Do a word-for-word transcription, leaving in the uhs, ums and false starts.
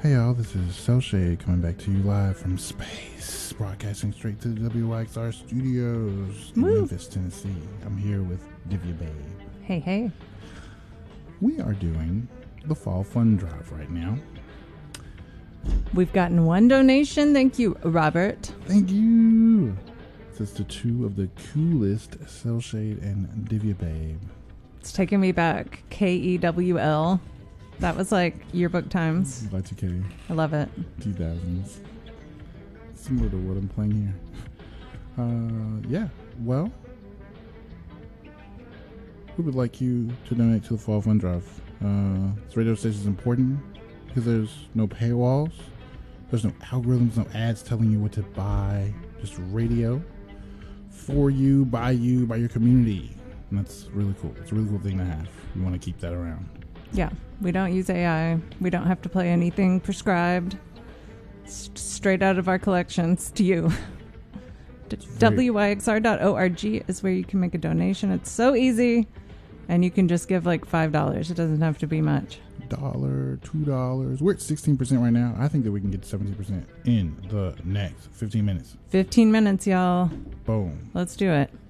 Hey y'all, this is Cell Shade coming back to you live from space, broadcasting straight to the W Y X R studios in Woo. Memphis, Tennessee. I'm here with Divya Babe. Hey, hey. We are doing the Fall Fund Drive right now. We've gotten one donation. Thank you, Robert. Thank you. This is to two of the coolest, Cell Shade and Divya Babe. It's taking me back. K E W L. That was like yearbook times. Y two K. I love it. two thousands. Similar to what I'm playing here. Uh, yeah, well, we would like you to donate to the Fall Fund Drive. Uh, this radio station is important because there's no paywalls, there's no algorithms, no ads telling you what to buy. Just radio for you, by you, by your community. And that's really cool. It's a really cool thing to have. We want to keep that around. Yeah, we don't use A I. We don't have to play anything prescribed. It's straight out of our collections to you. W Y X R dot org is where you can make a donation. It's so easy. And you can just give like five dollars. It doesn't have to be much. Dollar, two dollars. We're at sixteen percent right now. I think that we can get to seventeen percent in the next fifteen minutes. fifteen minutes, y'all. Boom. Let's do it.